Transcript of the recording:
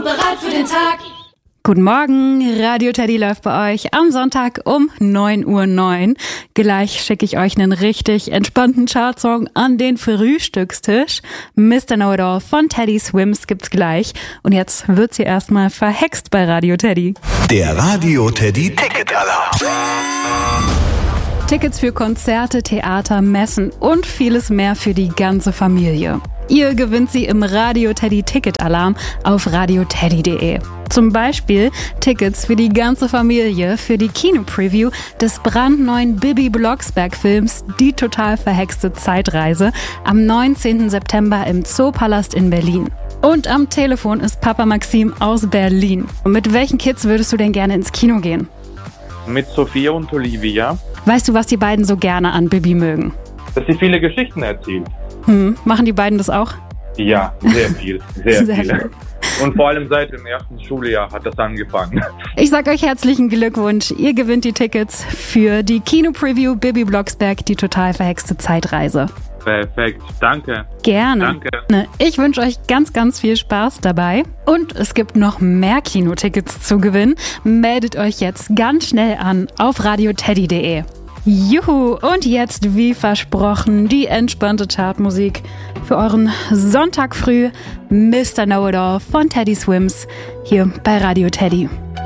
und bereit für den Tag. Guten Morgen, Radio Teddy läuft bei euch am Sonntag um 9:09 Uhr. Gleich schicke ich euch einen richtig entspannten Chartsong an den Frühstückstisch. Mr. Know-It-All von Teddy Swims gibt's gleich. Und jetzt wird's hier erstmal verhext bei Radio Teddy. Der Radio Teddy Ticket-Alarm. Tickets für Konzerte, Theater, Messen und vieles mehr für die ganze Familie. Ihr gewinnt sie im Radio Teddy Ticket-Alarm auf radioteddy.de. Zum Beispiel Tickets für die ganze Familie für die Kino-Preview des brandneuen Bibi Blocksberg-Films Die total verhexte Zeitreise am 19. September im Zoopalast in Berlin. Und am Telefon ist Papa Maxim aus Berlin. Mit welchen Kids würdest du denn gerne ins Kino gehen? Mit Sophia und Olivia. Weißt du, was die beiden so gerne an Bibi mögen? Dass sie viele Geschichten erzählt. Machen die beiden das auch? Ja, sehr viel. Sehr Sehr viel. viel. Und vor allem seit dem ersten Schuljahr hat das angefangen. Ich sag euch herzlichen Glückwunsch. Ihr gewinnt die Tickets für die Kino-Preview Bibi Blocksberg, die total verhexte Zeitreise. Perfekt, danke. Gerne. Danke. Ich wünsche euch ganz, ganz viel Spaß dabei. Und es gibt noch mehr Kinotickets zu gewinnen. Meldet euch jetzt ganz schnell an auf radioteddy.de. Juhu, und jetzt, wie versprochen, die entspannte Chartmusik für euren Sonntag früh. Mr. Know-It-All von Teddy Swims hier bei Radio Teddy.